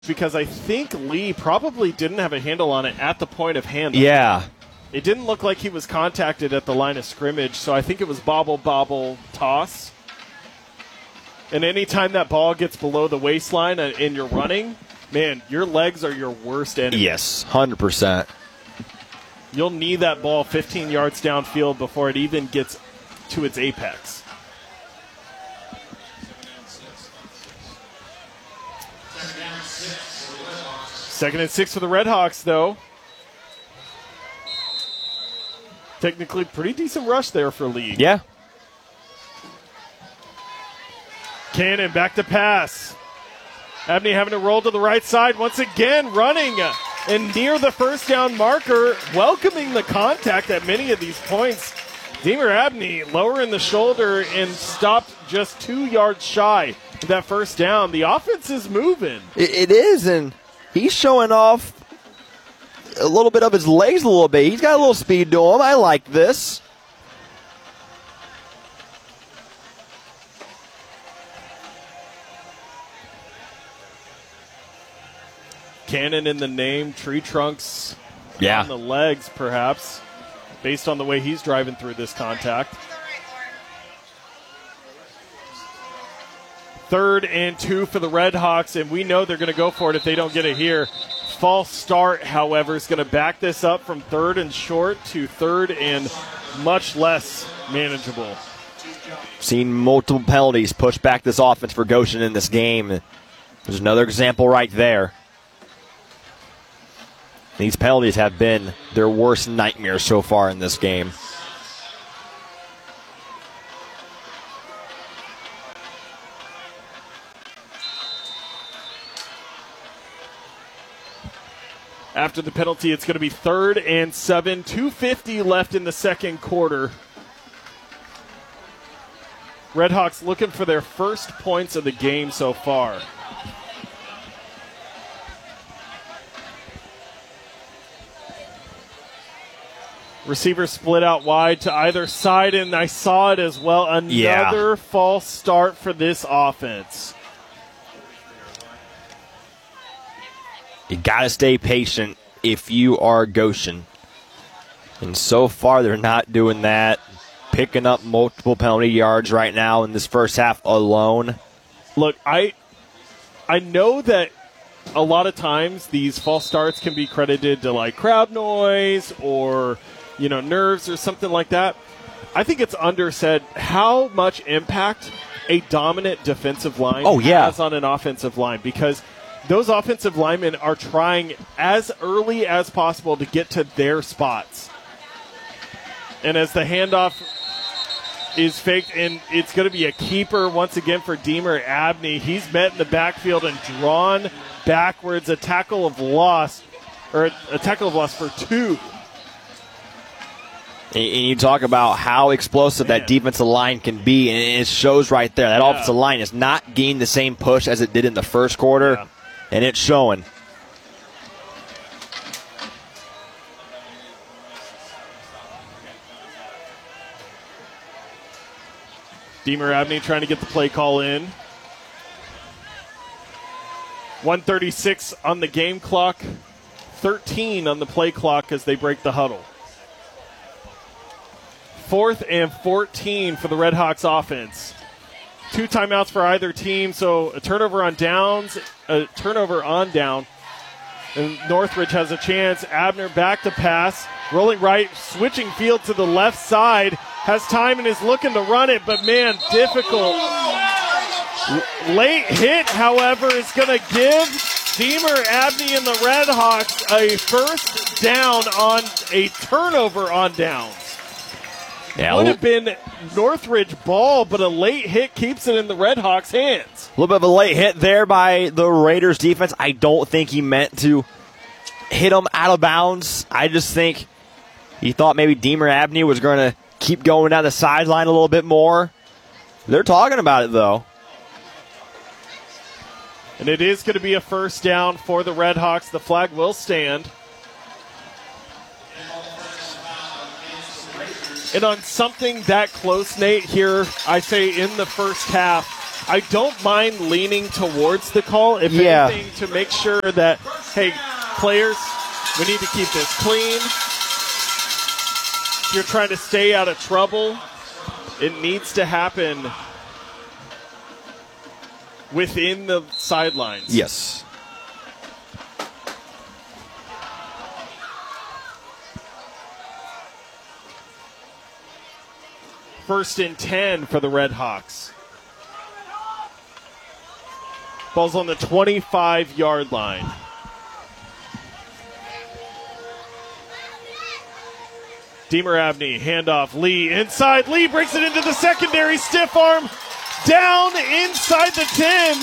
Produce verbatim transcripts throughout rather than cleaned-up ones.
because I think Lee probably didn't have a handle on it at the point of handoff. Yeah. It didn't look like he was contacted at the line of scrimmage, so I think it was bobble, bobble, toss. And anytime that ball gets below the waistline and you're running, man, your legs are your worst enemy. Yes, one hundred percent. You'll knee that ball fifteen yards downfield before it even gets to its apex. Second and six for the Redhawks, though. Technically, pretty decent rush there for Lee. Yeah. Cannon back to pass. Abney having to roll to the right side once again, running and near the first down marker, welcoming the contact at many of these points. Deemer Abney lowering the shoulder and stopped just two yards shy of that first down. The offense is moving. It, it is, and he's showing off a little bit of his legs a little bit. He's got a little speed to him. I like this. Cannon in the name, tree trunks yeah. on the legs, perhaps, based on the way he's driving through this contact. Third and two for the Redhawks, and we know they're going to go for it if they don't get it here. False start, however, is going to back this up from third and short to third and much less manageable. Seen multiple penalties push back this offense for Goshen in this game. There's another example right there. These penalties have been their worst nightmare so far in this game. After the penalty, it's going to be third and seven. two fifty left in the second quarter. Redhawks looking for their first points of the game so far. Receivers split out wide to either side, and I saw it as well. Another yeah. false start for this offense. You got to stay patient if you are Goshen. And so far, they're not doing that. Picking up multiple penalty yards right now in this first half alone. Look, I, I know that a lot of times these false starts can be credited to like crowd noise or, you know, nerves or something like that. I think it's undersaid how much impact a dominant defensive line oh, yeah. has on an offensive line, because those offensive linemen are trying as early as possible to get to their spots. And as the handoff is faked, and it's going to be a keeper once again for Deemer Abney. He's met in the backfield and drawn backwards, a tackle of loss, or a, a tackle of loss for two. And you talk about how explosive Man. that defensive line can be, and it shows right there. That yeah. offensive line is not gaining the same push as it did in the first quarter, yeah. and it's showing. Deemer Abney trying to get the play call in. one thirty-six on the game clock, thirteen on the play clock as they break the huddle. Fourth and fourteen for the Redhawks offense. Two timeouts for either team, so a turnover on downs, a turnover on down. And Northridge has a chance. Abner back to pass, rolling right, switching field to the left side. Has time and is looking to run it, but man, difficult. Late hit, however, is going to give Deemer Abney and the Redhawks a first down on a turnover on downs. Yeah, would have been Northridge ball, but a late hit keeps it in the Redhawks' hands. A little bit of a late hit there by the Raiders defense. I don't think he meant to hit him out of bounds. I just think he thought maybe Deemer Abney was going to keep going down the sideline a little bit more. They're talking about it, though. And it is going to be a first down for the Redhawks. The flag will stand. And on something that close, Nate, here, I say in the first half, I don't mind leaning towards the call, if yeah. anything, to make sure that, hey, players, we need to keep this clean. If you're trying to stay out of trouble, it needs to happen within the sidelines. Yes. First and ten for the Red Hawks. Ball's on the twenty-five-yard line. Deemer Abney, handoff, Lee, inside, Lee brings it into the secondary, stiff arm, down inside the ten.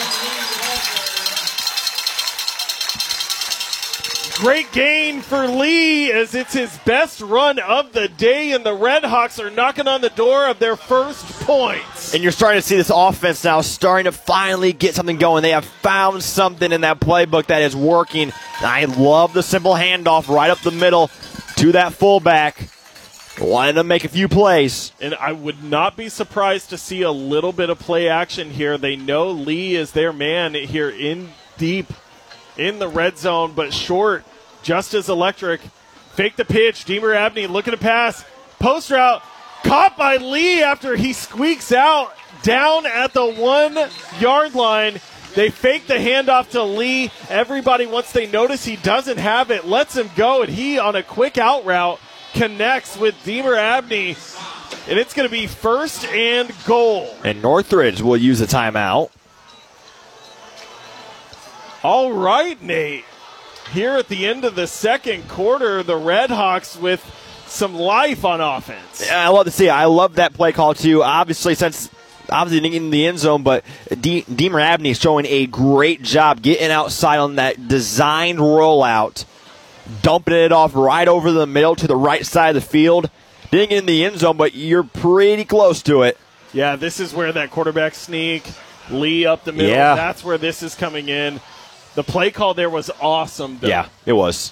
Great gain for Lee as it's his best run of the day, and the Red Hawks are knocking on the door of their first points. And you're starting to see this offense now starting to finally get something going. They have found something in that playbook that is working. I love the simple handoff right up the middle to that fullback. Wanted to make a few plays. And I would not be surprised to see a little bit of play action here. They know Lee is their man here in deep in the red zone, but short, just as electric. Fake the pitch. Deemer Abney looking to pass. Post route. Caught by Lee after he squeaks out down at the one-yard line. They fake the handoff to Lee. Everybody, once they notice he doesn't have it, lets him go, and he, on a quick out route, connects with Deemer Abney. And it's going to be first and goal. And Northridge will use a timeout. All right, Nate. Here at the end of the second quarter, the Red Hawks with some life on offense. Yeah, I love to see it. I love that play call, too. Obviously, since obviously didn't get in the end zone, but De- Deemer Abney is showing a great job getting outside on that designed rollout, dumping it off right over the middle to the right side of the field. Didn't get in the end zone, but you're pretty close to it. Yeah, this is where that quarterback sneak, Lee up the middle, yeah. That's where this is coming in. The play call there was awesome, though. Yeah, it was.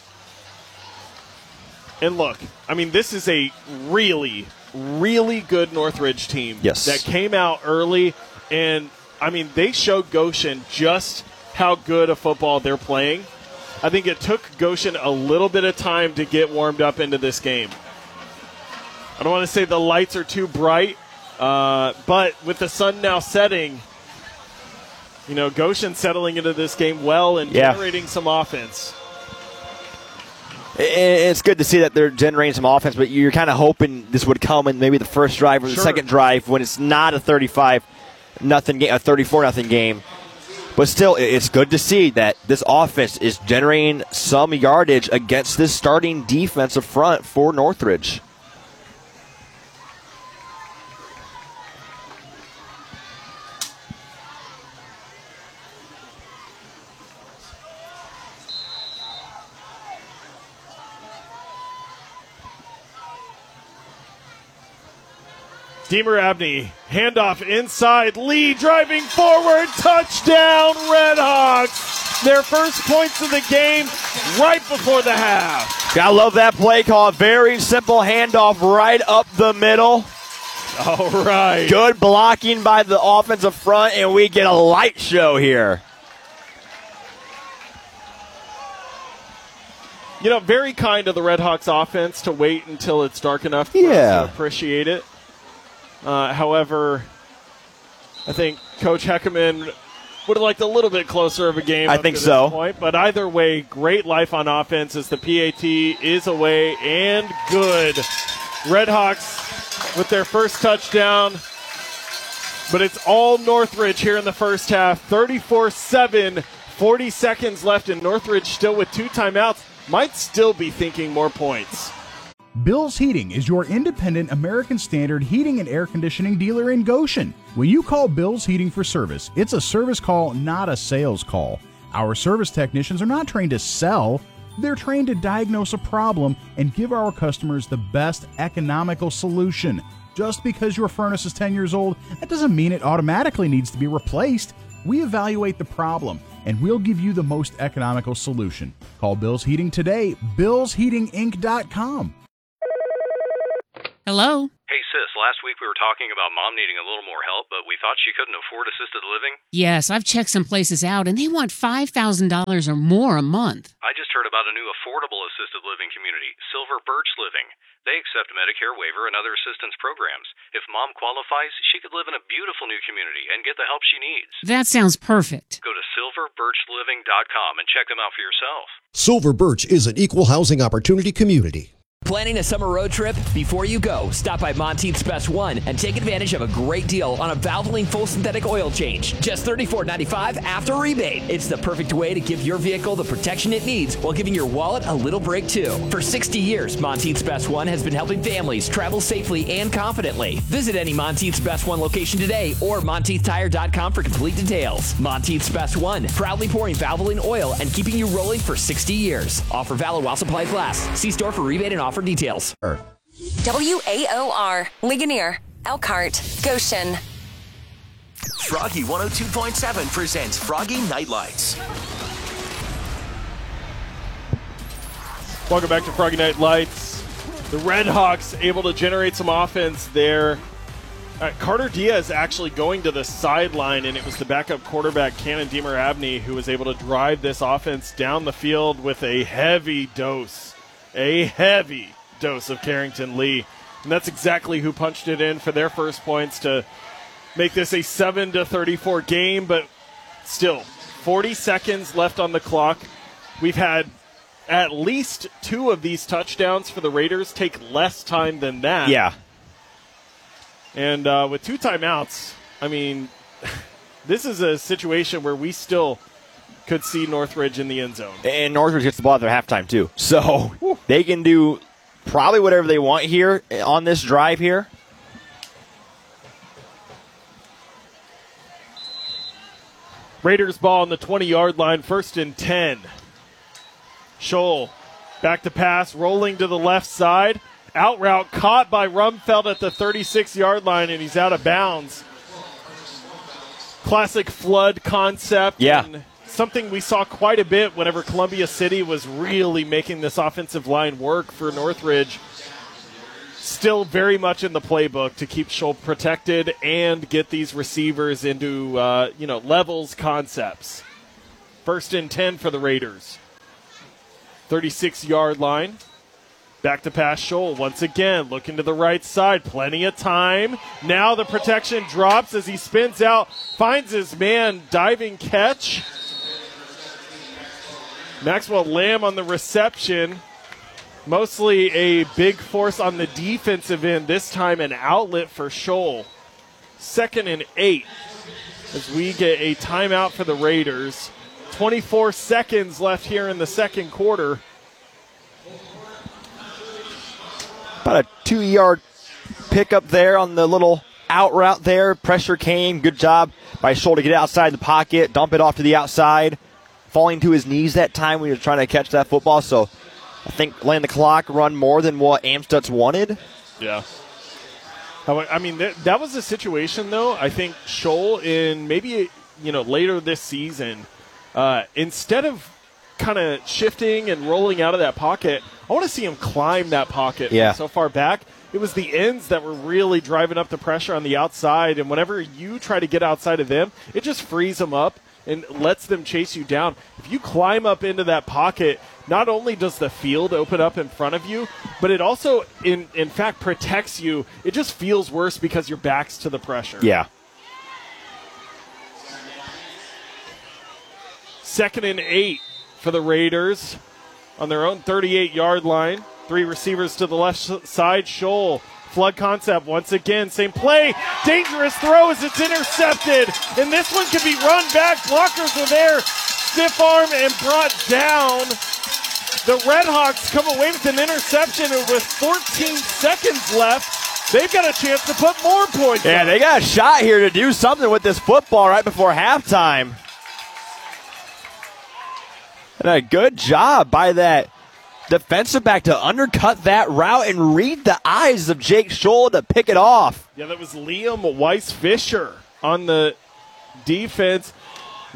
And look, I mean, this is a really, really good Northridge team. Yes. That came out early, and, I mean, they showed Goshen just how good a football they're playing. I think it took Goshen a little bit of time to get warmed up into this game. I don't want to say the lights are too bright, uh, but with the sun now setting, you know, Goshen settling into this game well and yeah. generating some offense. It's good to see that they're generating some offense, but you're kind of hoping this would come in maybe the first drive or the sure. second drive when it's not a thirty-five nothing game, a thirty-four nothing game. But still, it's good to see that this offense is generating some yardage against this starting defensive front for Northridge. Deemer Abney, handoff inside, Lee driving forward, touchdown Red Hawks. Their first points of the game right before the half. I love that play call. Very simple handoff right up the middle. All right. Good blocking by the offensive front, and we get a light show here. You know, very kind of the Red Hawks offense to wait until it's dark enough for yeah. us to appreciate it. Uh, however, I think Coach Heckerman would have liked a little bit closer of a game. I up think to so. This point. But either way, great life on offense as the P A T is away and good. Red Hawks with their first touchdown. But it's all Northridge here in the first half. thirty-four seven, forty seconds left, and Northridge still with two timeouts. Might still be thinking more points. Bill's Heating is your independent American Standard heating and air conditioning dealer in Goshen. When you call Bill's Heating for service, it's a service call, not a sales call. Our service technicians are not trained to sell. They're trained to diagnose a problem and give our customers the best economical solution. Just because your furnace is ten years old, that doesn't mean it automatically needs to be replaced. We evaluate the problem, and we'll give you the most economical solution. Call Bill's Heating today, bills heating inc dot com. Hello? Hey, sis, last week we were talking about Mom needing a little more help, but we thought she couldn't afford assisted living? Yes, I've checked some places out, and they want five thousand dollars or more a month. I just heard about a new affordable assisted living community, Silver Birch Living. They accept Medicare waiver and other assistance programs. If Mom qualifies, she could live in a beautiful new community and get the help she needs. That sounds perfect. Go to silver birch living dot com and check them out for yourself. Silver Birch is an equal housing opportunity community. Planning a summer road trip? Before you go, stop by Monteith's Best One and take advantage of a great deal on a Valvoline full synthetic oil change. Just thirty-four ninety-five after rebate. It's the perfect way to give your vehicle the protection it needs while giving your wallet a little break too. For sixty years, Monteith's Best One has been helping families travel safely and confidently. Visit any Monteith's Best One location today or monteith tire dot com for complete details. Monteith's Best One, proudly pouring Valvoline oil and keeping you rolling for sixty years. Offer valid while supplies last. See store for rebate and offer for details. W A O R, Ligonier, Elkhart, Goshen. Froggy one oh two point seven presents Froggy Night Lights. Welcome back to Froggy Night Lights. The Red Hawks able to generate some offense there. Uh, Carter Diaz actually going to the sideline, and it was the backup quarterback, Cannon Deemer Abney, who was able to drive this offense down the field with a heavy dose. A heavy dose of Carrington Lee. And that's exactly who punched it in for their first points to make this a seven to thirty-four game. But still, forty seconds left on the clock. We've had at least two of these touchdowns for the Raiders take less time than that. Yeah. And uh, with two timeouts, I mean, this is a situation where we still could see Northridge in the end zone. And Northridge gets the ball at their halftime, too. So Woo. They can do probably whatever they want here on this drive here. Raiders ball on the twenty-yard line, first and ten. Scholl back to pass, rolling to the left side. Out route caught by Rumfeld at the thirty-six-yard line, and he's out of bounds. Classic flood concept. Yeah. And something we saw quite a bit whenever Columbia City was really making this offensive line work for Northridge. Still very much in the playbook to keep Scholl protected and get these receivers into, uh, you know, levels concepts. First and ten for the Raiders. thirty-six-yard line. Back to pass Scholl once again, looking to the right side. Plenty of time. Now the protection drops as he spins out, finds his man, diving catch. Maxwell Lamb on the reception. Mostly a big force on the defensive end. This time an outlet for Scholl. Second and eight as we get a timeout for the Raiders. twenty-four seconds left here in the second quarter. About a two-yard pickup there on the little out route there. Pressure came. Good job by Scholl to get outside the pocket, dump it off to the outside. Falling to his knees that time when he was trying to catch that football. So I think laying the clock run more than what Amstutz wanted. Yeah. I mean, that was a situation, though. I think Scholl in maybe, you know, later this season, uh, instead of kind of shifting and rolling out of that pocket, I want to see him climb that pocket yeah. so far back. It was the ends that were really driving up the pressure on the outside, and whenever you try to get outside of them, it just frees them up and lets them chase you down. If you climb up into that pocket, not only does the field open up in front of you, but it also, in, in fact, protects you. It just feels worse because your back's to the pressure. Yeah. Second and eight for the Raiders on their own thirty-eight-yard line. Three receivers to the left side. Scholl, flood concept once again. Same play. Dangerous throw as it's intercepted. And this one can be run back. Blockers are there. Stiff arm and brought down. The Red Hawks come away with an interception, and with fourteen seconds left, they've got a chance to put more points Yeah, up. They got a shot here to do something with this football right before halftime. And a good job by that defensive back to undercut that route and read the eyes of Jake Scholl to pick it off. Yeah, that was Liam Weiss-Fisher on the defense,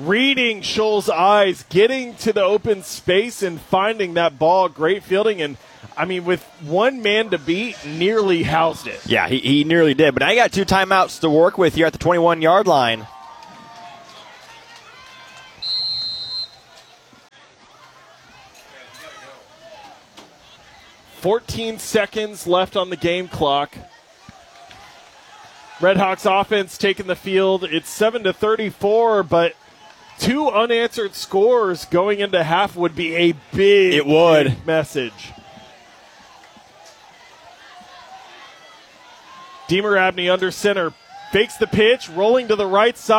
reading Scholl's eyes, getting to the open space and finding that ball. Great fielding, and I mean, with one man to beat, nearly housed it. Yeah, he, he nearly did. But now you got two timeouts to work with here at the twenty-one-yard line. fourteen seconds left on the game clock. Redhawks offense taking the field. It's seven to thirty-four, but two unanswered scores going into half would be a big, it would. big message. Deemer Abney under center, fakes the pitch, rolling to the right side.